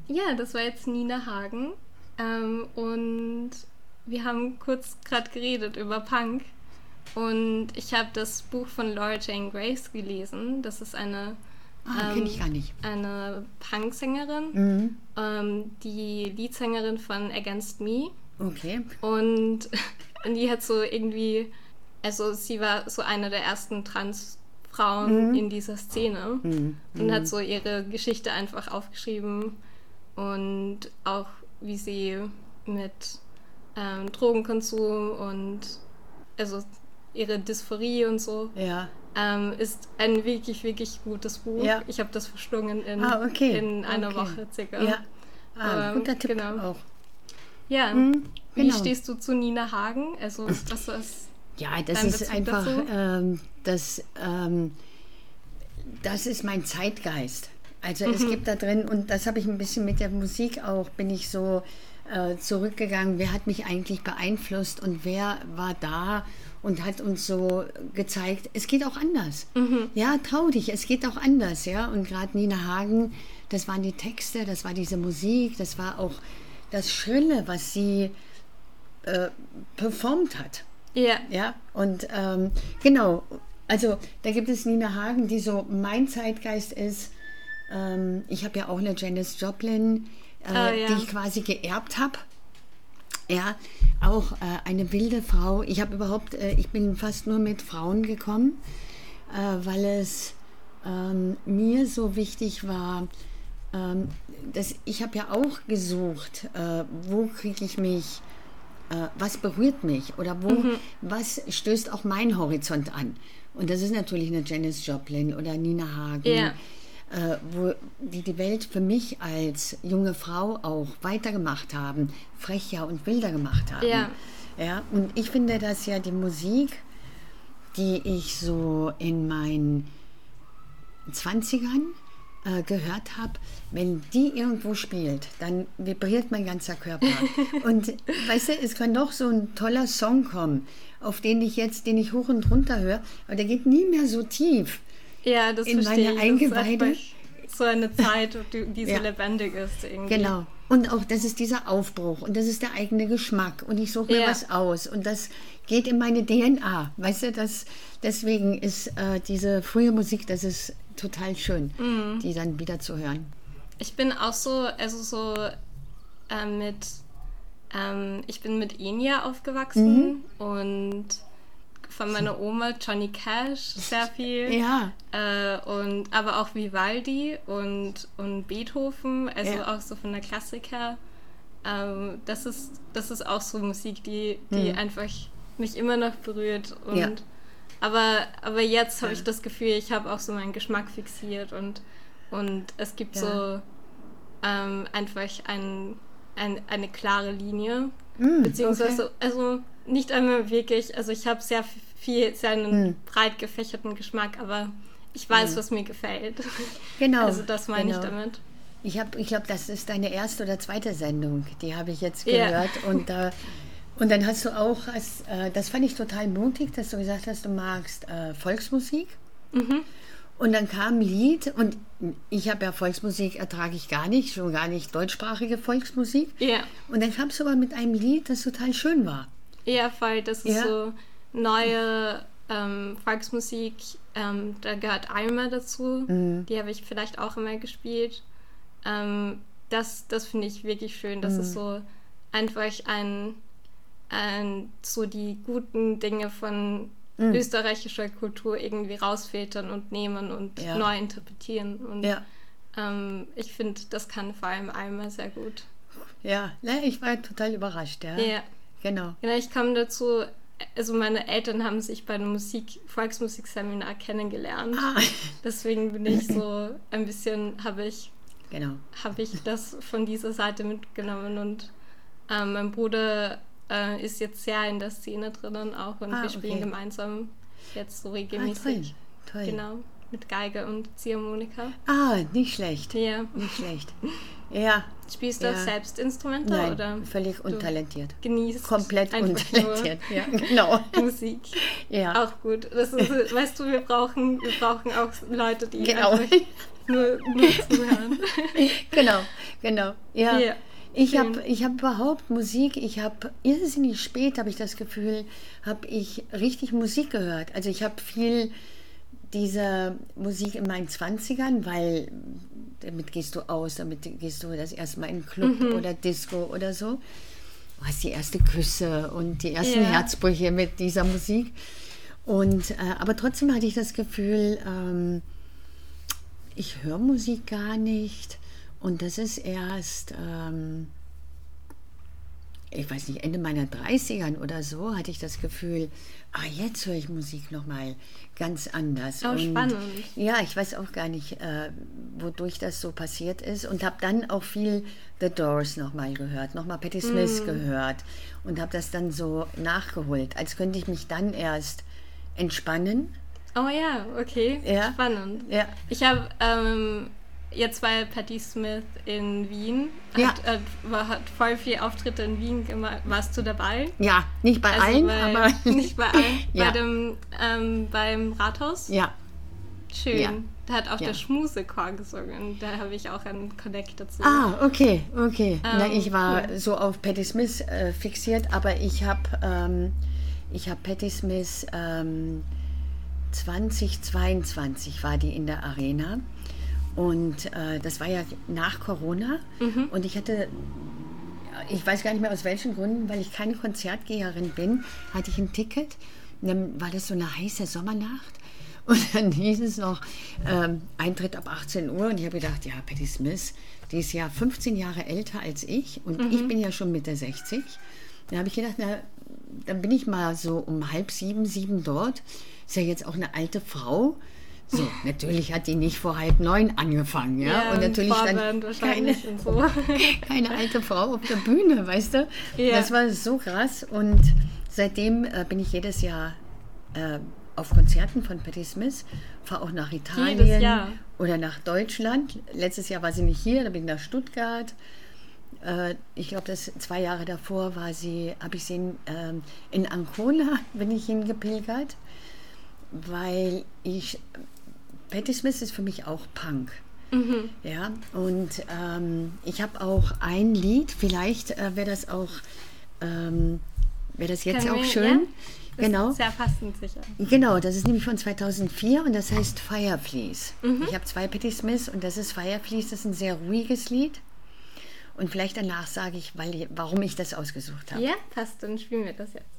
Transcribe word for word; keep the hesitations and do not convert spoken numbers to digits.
ja, das war jetzt Nina Hagen. Ähm, und wir haben kurz gerade geredet über Punk. Und ich habe das Buch von Laura Jane Grace gelesen. Das ist eine, ah, ähm, kenne ich gar nicht. eine Punk-Sängerin, Mhm. ähm, die Leadsängerin von Against Me. Okay. Und, und die hat so irgendwie, also sie war so eine der ersten Transfrauen Mhm. in dieser Szene Mhm. und hat so ihre Geschichte einfach aufgeschrieben und auch wie sie mit ähm, Drogenkonsum und also ihre Dysphorie und so. Ja. Ähm, ist ein wirklich, wirklich gutes Buch. Ja. Ich habe das verschlungen in, Ah, okay. in einer okay. Woche circa. Ja. Ah, Ähm, guter Tipp genau. auch. Ja, Mhm, wie genau. stehst du zu Nina Hagen? Also was ist Ja, das dein ist Bezug einfach, dazu? ähm, das, ähm, das ist mein Zeitgeist. Also es Mhm. gibt da drin, und das habe ich ein bisschen mit der Musik auch, bin ich so äh, zurückgegangen, wer hat mich eigentlich beeinflusst und wer war da und hat uns so gezeigt, es geht auch anders. Mhm. Ja, trau dich, es geht auch anders. Ja? Und gerade Nina Hagen, das waren die Texte, das war diese Musik, das war auch das Schrille, was sie äh, performt hat. Ja. Ja, und ähm, genau, also da gibt es Nina Hagen, die so mein Zeitgeist ist. Ähm, ich habe ja auch eine Janis Joplin, äh, Ah, ja. die ich quasi geerbt habe. Ja, auch äh, eine wilde Frau. Ich habe überhaupt, äh, ich bin fast nur mit Frauen gekommen, äh, weil es ähm, mir so wichtig war, ähm, dass ich habe ja auch gesucht, äh, wo kriege ich mich äh, was berührt mich oder wo, Mhm. was stößt auch meinen Horizont an. Und das ist natürlich eine Janis Joplin oder Nina Hagen, Ja. äh, wo die die Welt für mich als junge Frau auch weitergemacht haben, frecher und wilder gemacht haben. Ja. Ja, und ich finde, dass ja die Musik, die ich so in meinen zwanzigern äh, gehört habe, wenn die irgendwo spielt, dann vibriert mein ganzer Körper. Und weißt du, es kann doch so ein toller Song kommen, auf den ich jetzt, den ich hoch und runter höre, aber der geht nie mehr so tief. Ja, das In verstehe meine ich. Eingeweide. Das ist einfach so eine Zeit, die, die so Ja. lebendig ist irgendwie. Genau. Und auch das ist dieser Aufbruch und das ist der eigene Geschmack und ich suche mir Ja. was aus und das geht in meine D N A. Weißt du, das, deswegen ist äh, diese frühe Musik, das ist total schön, Mhm. die dann wieder zu hören. Ich bin auch so, also so ähm, mit, ähm, ich bin mit Enya aufgewachsen Mhm. und von meiner Oma Johnny Cash sehr viel. Ja. Äh, und aber auch Vivaldi und, und Beethoven, also Ja. auch so von der Klassik her. Ähm, das ist, das ist auch so Musik, die, die Mhm. einfach mich immer noch berührt. Und, Ja. aber, aber jetzt habe Ja. ich das Gefühl, ich habe auch so meinen Geschmack fixiert und, und es gibt Ja. so ähm, einfach ein, ein, eine klare Linie. Mm, Beziehungsweise, okay. also nicht einmal wirklich, also ich habe sehr viel, sehr einen Hm. breit gefächerten Geschmack, aber ich weiß, Ja. was mir gefällt. Genau. Also das meine genau. ich damit. Ich, hab- ich glaube, das ist deine erste oder zweite Sendung, die habe ich jetzt Ja. gehört. Und, äh, und dann hast du auch, als, äh, das fand ich total mutig, dass du gesagt hast, du magst äh, Volksmusik. Mhm. Und dann kam ein Lied und ich habe ja Volksmusik, ertrage ich gar nicht, schon gar nicht deutschsprachige Volksmusik. Ja, Und dann kam es aber mit einem Lied, das total schön war. ja, voll. Das ist Ja. so neue ähm, Volksmusik. Ähm, da gehört Alma dazu. Mhm. Die habe ich vielleicht auch immer gespielt. Ähm, das das finde ich wirklich schön. Das ist so einfach ein, ein so die guten Dinge von Mhm. österreichischer Kultur irgendwie rausfiltern und nehmen und Ja. neu interpretieren. Und Ja, ähm, ich finde, das kann vor allem Alma sehr gut. ja, ne, ich war total überrascht, ja. Ja. Genau. Genau, ich kam dazu, also meine Eltern haben sich bei einem Musik, Volksmusikseminar kennengelernt. Ah. Deswegen bin ich so ein bisschen, habe ich, Genau. habe ich das von dieser Seite mitgenommen und ähm, mein Bruder äh, ist jetzt sehr in der Szene drinnen auch und Ah, wir spielen okay. gemeinsam jetzt so Ah, regelmäßig. toll, toll. Genau, mit Geige und Ziehharmonika. Ah, nicht schlecht. Ja. Nicht schlecht. Ja. Spielst du Ja. auch selbst Instrumente Nein, oder völlig du untalentiert. genießt Komplett einfach untalentiert. Ja, genau. nur Musik? Ja. Auch gut. Das ist, weißt du, wir brauchen, wir brauchen auch Leute, die Genau. einfach nur, nur zuhören. Genau, genau. Ja. Ja, Ich schön. habe ich hab überhaupt Musik, ich habe irrsinnig spät, habe ich das Gefühl, habe ich richtig Musik gehört. Also ich habe viel dieser Musik in meinen Zwanzigern, weil damit gehst du aus, damit gehst du das erste Mal in einen Club Mhm. oder Disco oder so. Du hast die erste Küsse und die ersten Ja. Herzbrüche mit dieser Musik. Und, äh, aber trotzdem hatte ich das Gefühl, ähm, ich höre Musik gar nicht. Und das ist erst, ähm, ich weiß nicht, Ende meiner dreißigern oder so, hatte ich das Gefühl, ah, jetzt höre ich Musik nochmal ganz anders. Oh, und spannend. Ja, ich weiß auch gar nicht, äh, wodurch das so passiert ist. Und habe dann auch viel The Doors nochmal gehört, nochmal Patti Smith Mm. gehört und habe das dann so nachgeholt, als könnte ich mich dann erst entspannen. Oh ja, okay. Ja. Spannend. Ja. Ich habe ähm, jetzt war Patti Smith in Wien. Ja. Hat, hat, war, hat voll viel Auftritte in Wien gemacht. Warst du dabei? Ja, nicht bei Also allen, bei, aber nicht bei allen. Ja. Bei dem, ähm, beim Rathaus? ja. Schön. Ja. Da hat auch Ja. der Schmusechor gesungen. Da habe ich auch einen Connect dazu. Ah, okay, okay. Na, Ähm, ich war cool. so auf Patti Smith äh, fixiert, aber ich habe ähm, ich habe Patti Smith ähm, zweitausendzweiundzwanzig war die in der Arena und äh, das war ja nach Corona und ich hatte, ich weiß gar nicht mehr aus welchen Gründen, weil ich keine Konzertgeherin bin, hatte ich ein Ticket und dann war das so eine heiße Sommernacht. Und dann hieß es noch, ähm, Eintritt ab achtzehn Uhr. Und ich habe gedacht, ja, Patti Smith, die ist ja fünfzehn Jahre älter als ich. Und Mhm. ich bin ja schon Mitte sechzig. Da habe ich gedacht, na, dann bin ich mal so um halb sieben, sieben dort. Ist ja jetzt auch eine alte Frau. So, natürlich hat die nicht vor halb neun angefangen. Ja, Ja, und natürlich Vorband dann keine, wahrscheinlich und so. keine alte Frau auf der Bühne, weißt du? Ja. Das war so krass. Und seitdem äh, bin ich jedes Jahr äh, auf Konzerten von Patti Smith, fahre auch nach Italien Jedes Jahr. oder nach Deutschland. Letztes Jahr war sie nicht hier, da bin ich nach Stuttgart. Äh, ich glaube, das zwei Jahre davor war sie, habe ich sie in, ähm, in Ancona, bin ich hingepilgert, weil ich, Patti Smith ist für mich auch Punk. Mhm. Ja, und ähm, ich habe auch ein Lied, vielleicht äh, wäre das auch, ähm, wäre das jetzt Können auch wir- schön. ja? Das Genau. ist sehr passend sicher. Genau, das ist nämlich von zweitausendvier und das heißt Fireflies. Mhm. Ich habe zwei Patti Smith und das ist Fireflies, das ist ein sehr ruhiges Lied. Und vielleicht danach sage ich, weil, warum ich das ausgesucht habe. Ja, passt, dann spielen wir das jetzt.